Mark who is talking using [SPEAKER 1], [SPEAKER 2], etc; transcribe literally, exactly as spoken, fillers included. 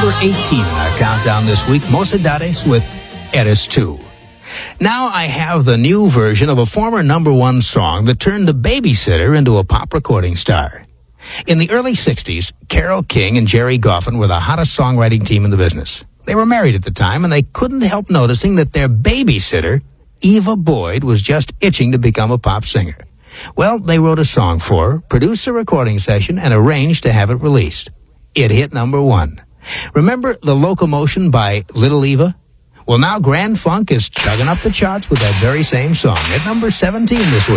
[SPEAKER 1] number eighteen in our countdown this week, Mocedades with Eres Tu. Now I have the new version of a former number one song that turned the babysitter into a pop recording star. In the early sixties, Carole King and Jerry Goffin were the hottest songwriting team in the business. They were married at the time, and they couldn't help noticing that their babysitter, Eva Boyd, was just itching to become a pop singer. Well, they wrote a song for her, produced a recording session, and arranged to have it released. It hit number one. Remember The Locomotion by Little Eva? Well, now Grand Funk is chugging up the charts with that very same song at number seventeen this week.